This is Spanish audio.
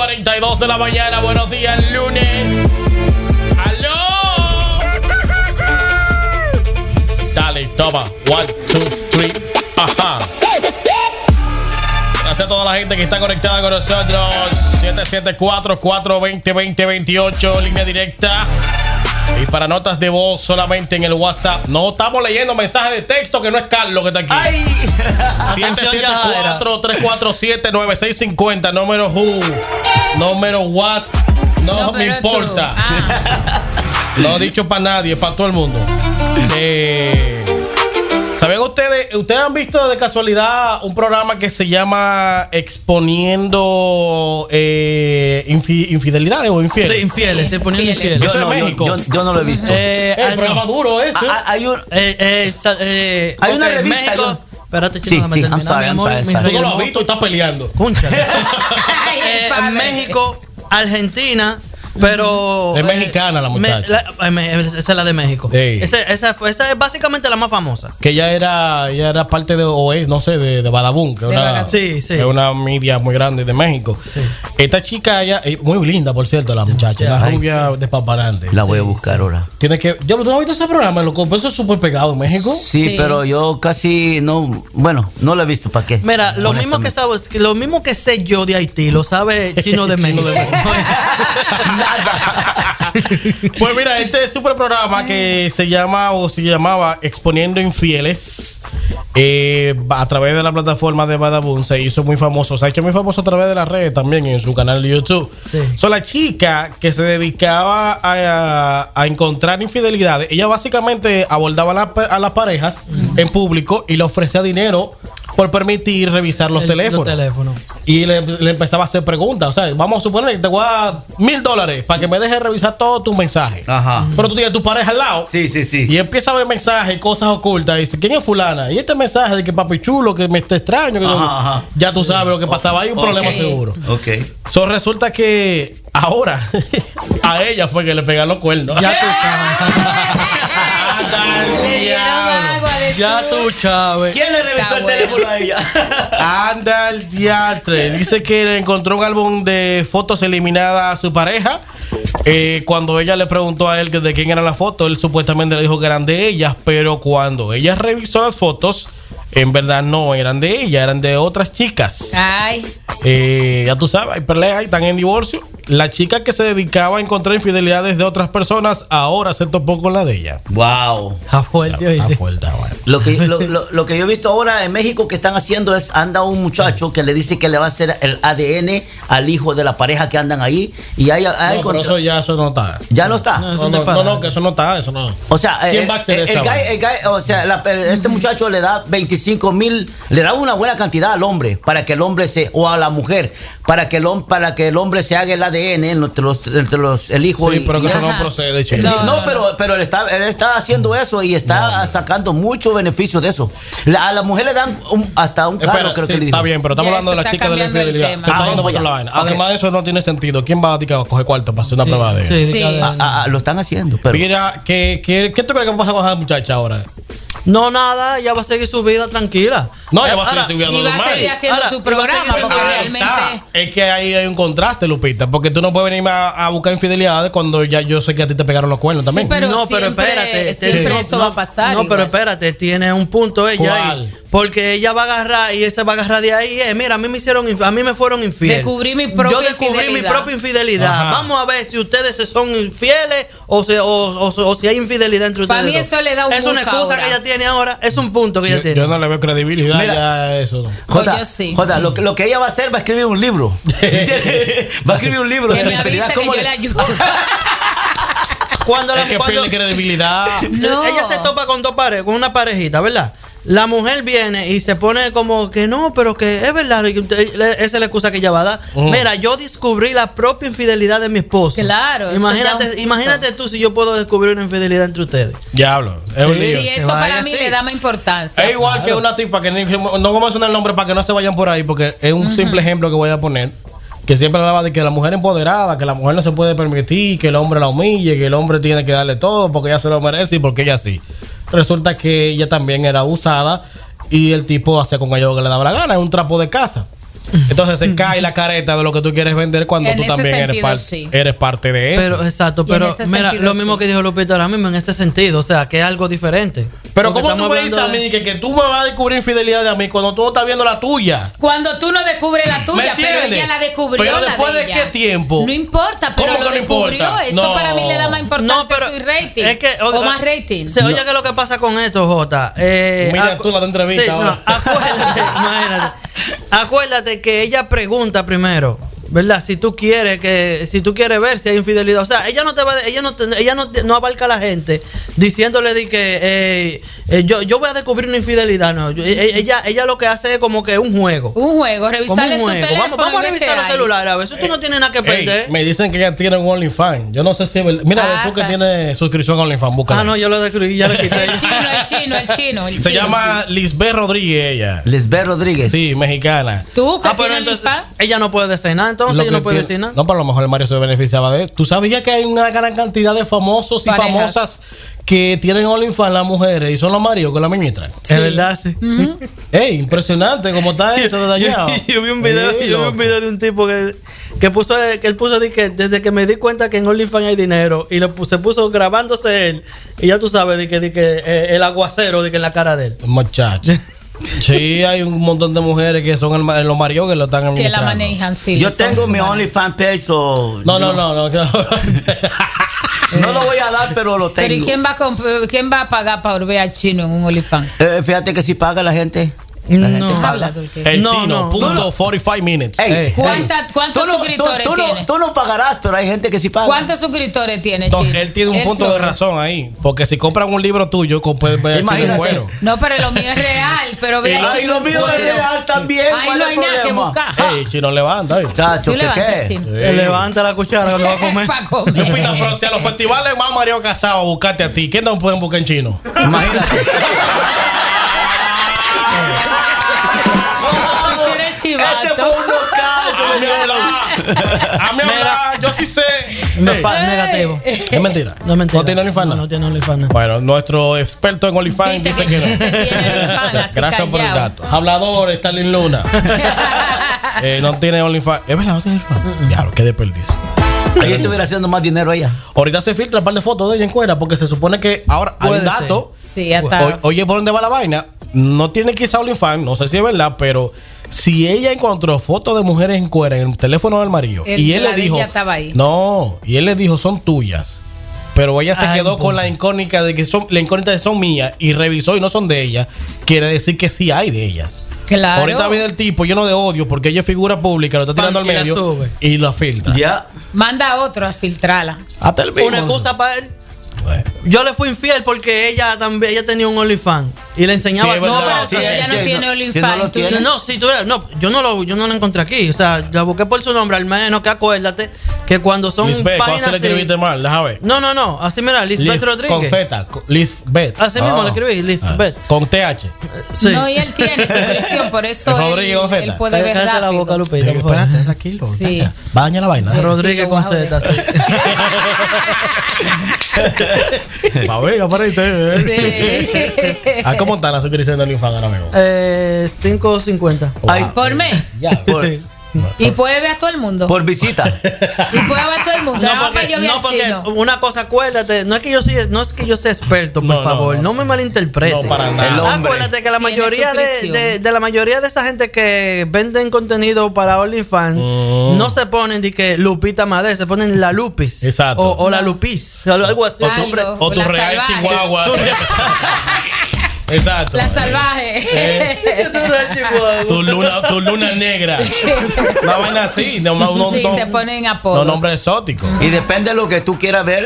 7:42 de la mañana. Buenos días, lunes. ¡Aló! Dale, toma. 1, 2, 3. Ajá. Gracias a toda la gente que está conectada con nosotros. 774-420-2028, línea directa. Y para notas de voz solamente en el WhatsApp. No estamos leyendo mensajes de texto, que no es Carlos que está aquí. ¡Ay! 774-347-9650. Número who. Número what. No me importa. No he dicho para nadie, para todo el mundo. ¿Saben ustedes han visto de casualidad un programa que se llama Exponiendo infidelidades o infieles? Sí, infieles, se ponían infieles. Yo no lo he visto. El programa duro ese. Hay una revista. México, espérate, Sí, chico, I'm sorry. Tú no lo has visto y estás peleando. Cónchale. En México, Argentina, pero Es mexicana la muchacha. Esa es la de México. Sí. Esa es básicamente la más famosa. Que ella era parte de, o es, no sé, de Badabun, que es una media muy grande de México. Sí. Esta chica, ella es muy linda, por cierto, la muchacha, la rubia despaparante. La voy a buscar ahora. Tienes que. ¿Tú no has visto ese programa, loco? Eso es súper pegado en México. Sí, pero yo casi no. Bueno, no lo he visto. ¿Para qué? Mira, lo mismo que sé yo de Haití, lo sabe Chino de México. Pues mira, este es súper programa que se llamaba Exponiendo Infieles, a través de la plataforma de Badabun. Se hizo muy famoso, se ha hecho muy famoso a través de las redes también, en su canal de YouTube. Sí. La chica que se dedicaba a encontrar infidelidades, ella básicamente abordaba a las parejas en público y le ofrecía dinero por permitir revisar los teléfonos. Y le empezaba a hacer preguntas. O sea, vamos a suponer que te voy a dar $1,000 para que me dejes revisar todos tus mensajes. Ajá. Pero tú tienes tu pareja al lado. Sí. Y empieza a ver mensajes, cosas ocultas. Y dice, ¿quién es fulana? Y este mensaje de que papi chulo, que me está extraño. Que Ajá. Ya tú sabes lo que pasaba. Hay un problema seguro. Ok. Resulta que ahora a ella fue que le pegaron los cuernos. Ya tú sabes. Ya tú, Chávez. ¿Quién le revisó el teléfono a ella? Anda el diatre. Dice que le encontró un álbum de fotos eliminadas a su pareja. Cuando ella le preguntó a él que de quién eran las fotos, él supuestamente le dijo que eran de ellas. Pero cuando ella revisó las fotos, en verdad no eran de ella, eran de otras chicas. Ay. Ya tú sabes, hay peleas y están en divorcio. La chica que se dedicaba a encontrar infidelidades de otras personas ahora se topó con la de ella. Wow. A fuerte, oíste. Bueno. Lo que yo he visto ahora en México que están haciendo es, anda un muchacho que le dice que le va a hacer el ADN al hijo de la pareja que andan ahí. Y hay pero eso no está. ¿Ya no está? No, que eso no está, eso no. O sea, ¿quién va a hacer eso? El guy, o sea, este muchacho le da 25,000, le da una buena cantidad al hombre para que el hombre o a la mujer, para que el hombre se haga el ADN entre el hijo y pero que eso no procede, chico. No, pero él está haciendo eso y está sacando mucho beneficio de eso. A la mujer le dan hasta un carro, creo que le dijo. Está bien, pero estamos hablando de la chica de la infidelidad. Además de eso no tiene sentido. ¿Quién va a coger cuarto para hacer una prueba de eso? Sí. Lo están haciendo, pero mira, ¿qué tú crees que pasa con esa muchacha ahora? No, nada, ella va a seguir su vida tranquila. No, ella va a seguir su vida normal. Y va a seguir haciendo su programa, porque realmente... Es que ahí hay un contraste, Lupita, porque tú no puedes venirme a buscar infidelidades cuando ya yo sé que a ti te pegaron los cuernos también. Sí, pero no, siempre, pero espérate. Siempre eso va a pasar. No, pero espérate, tiene un punto ella. ¿Cuál? Ahí, porque ella va a agarrar y ella va a agarrar de ahí. Mira, a mí me fueron infieles. Descubrí mi propia infidelidad. Ajá. Vamos a ver si ustedes se son infieles o si hay infidelidad entre ustedes. Para mí eso le da un es una excusa ahora que ella tiene ahora. Es un punto que ella tiene. Yo no le veo credibilidad. Mira, ya a eso. Jota, yo sí. Jota, lo que ella va a hacer, va a escribir un libro. Va a escribir un libro que de me la infidelidad. avisa que yo le ayudo. Cuando Es que pierde credibilidad. No. ella se topa con con una parejita, ¿verdad? La mujer viene y se pone como que no, pero que es verdad. Esa es la excusa que ella va a dar. Mira, yo descubrí la propia infidelidad de mi esposo. Claro. Imagínate tú si yo puedo descubrir una infidelidad entre ustedes. Diablo. Es un lío. Sí, eso para mí le da más importancia. Es igual que una tipa que no vamos a mencionar el nombre para que no se vayan por ahí, porque es un simple ejemplo que voy a poner. Que siempre hablaba de que la mujer empoderada, que la mujer no se puede permitir, que el hombre la humille, que el hombre tiene que darle todo porque ella se lo merece y porque ella sí. Resulta que ella también era abusada y el tipo hacía con ella lo que le daba la gana, es un trapo de casa. Entonces se cae la careta de lo que tú quieres vender cuando En tú ese también sentido, sí. eres parte de eso. Pero, exacto, Y en pero ese mira, sentido, lo mismo sí. que dijo Lupita ahora mismo en ese sentido, o sea, que es algo diferente. Pero Porque ¿cómo tú estamos me dices a hablando mí que tú me vas a descubrir infidelidad de a mí cuando tú no estás viendo la tuya? Cuando tú no descubres la tuya, ¿Me pero entiendes? ella la descubrió. Pero la después de ella. qué tiempo. No importa, pero ¿Cómo lo que no descubrió. importa? Eso No. para mí le da más importancia No, pero a su rating. es que, o más rating. Oye, ¿qué es lo que pasa con esto, Jota? Mira tú la de entrevista sí, ahora. no, acuérdate, imagínate. Acuérdate que ella pregunta primero, ¿verdad? Si tú quieres ver si hay infidelidad, o sea, ella no abarca a la gente diciéndole de que yo voy a descubrir una infidelidad, no. Ella lo que hace es como que un juego. Un juego, Como revisarle un su juego. teléfono. Vamos a y ver revisar qué los hay. celulares, a ver si tú no tienes nada que perder. Ey, me dicen que ella tiene un OnlyFans. Yo no sé si es verdad. Mira, tú que tienes suscripción a OnlyFans, búscala. Ah, no, yo lo descubrí, ya le quité. El chino. Se llama Lisbeth Rodríguez, ella. Lisbeth Rodríguez. Sí, mexicana. Tú que Ah, pero tienes entonces OnlyFans. ella no puede decir nada, entonces Lo ella que no puede tiene- decir nada. No, pero a lo mejor el Mario se beneficiaba de él. ¿Tú sabías que hay una gran cantidad de famosos y Parejas. famosas que tienen OnlyFans las mujeres y son los maridos que la ministran? Sí. Es verdad, sí. Ey, impresionante cómo está esto de dañado. Yo vi un video, Sí, yo vi loco. un video de un tipo que él puso de que desde que me di cuenta que en OnlyFans hay dinero y se puso grabándose él y ya tú sabes de que el aguacero de que en la cara de él. Muchacho. Sí, hay un montón de mujeres que son los maridos que lo están Que la administrando. manejan, sí. Yo son tengo su mi manera. OnlyFans page, so No. no lo voy a dar, pero lo Pero ¿y tengo. quién va a pagar para ver al chino en un OnlyFans? Fíjate que si paga la gente. La gente No. paga. Habla tú, ¿qué? El No, chino, no. punto 45 minutes. Ey, ¿Cuántos suscriptores tiene? Tú no pagarás, pero hay gente que sí paga. ¿Cuántos suscriptores tiene, Entonces, chino? él tiene un punto de solo. razón ahí. Porque si compran un libro tuyo, puedes ver Imagínate. el cuero. No, pero lo mío es real. Pero ve al Ay, chino lo en mío es cuero. real también. Ahí ¿Cuál no es hay el nada que problema? buscar. Ey, chino, levanta. Ey. Chacho, Tú ¿qué levantas, qué? chino. Él levanta la cuchara cuando va a comer. Pa' comer. Lupita, pero si a los festivales va Mario Casado a buscarte a ti, ¿qué no pueden buscar en chino? Imagínate. Si eres chivato. Ese fue un A mí hablar, yo sí sé. Ey, Negativo. es mentira. No es mentira. No tiene OnlyFans. No tiene OnlyFans. Bueno, nuestro experto en OnlyFans Viste dice que que no. tiene OnlyFans, así Gracias por el callado. dato. Hablador, Stalin Luna. No tiene OnlyFans. Es verdad, no tiene OnlyFans. Diablo, qué desperdicio. Ahí estuviera haciendo más dinero ella. Ahorita se filtra un par de fotos de ella en cuera porque se supone que ahora hay un Puede dato. Sí, hasta. Oye, ¿por dónde va la vaina? No tiene quizá OnlyFans, no sé si es verdad, pero si ella encontró fotos de mujeres en cuera en el teléfono del marido y él la le de dijo, ella estaba ahí. no, y él le dijo son tuyas, pero ella se Ay, quedó con puta. la incógnita de que son mías y revisó y no son de ella, quiere decir que sí hay de ellas. Claro. Ahorita viene el tipo lleno de odio porque ella es figura pública, lo está tirando al Y la medio sube. y lo filtra. Ya. Manda a otro a filtrarla. Hasta el mismo. Una excusa para él. Bueno. Yo le fui infiel porque ella tenía un OnlyFans y le enseñaba Sí, es todo. verdad. No, pero si ella no sí, tiene no. OnlyFans. Si no lo tú- tiene. No, si tú eres, no, yo no lo encontré aquí. O sea, la busqué por su nombre, al menos que acuérdate que cuando son Lisbeth, ¿cuál se páginas le escribiste así. mal? Déjame ver. No, así mira, Lisbeth Rodríguez. Con Z, Lisbeth. Así mismo Ah. le escribí, Lisbeth. Con TH. Sí. No, y él tiene suscripción, por eso Rodríguez con Z. él puede ver Cállate la rápido. boca, Lupita, por favor. Espérate, tranquilo. Sí. Cacha. Va a dañar la vaina. Rodríguez Sí, con lo voy a Z. Sí. Va, venga, para ahí. Sí. ¿A cómo está la suscripción de OnlyFans ahora mismo? 5.50. Ay, Por mes. Ya. por, Y puede ver a todo el mundo. por visita. Y puede ver a todo el mundo. No, Nada más para porque, yo ver no, al porque chino. una cosa, acuérdate, no es que yo sea experto, por No, no, favor, no. no me malinterprete. No, para nada. El hombre. Acuérdate que la Tiene mayoría suscripción. de la mayoría de esa gente que venden contenido para OnlyFans no se ponen de que Lupita Madé, se ponen la Lupis. Exacto. O la Lupis, algo así. Algo. O tu La real salvaje. Chihuahua. Exacto. La salvaje. Tu luna negra. Una vaina así. No, Sí, se ponen no apodos. nombre exótico. Y depende de lo que tú quieras ver.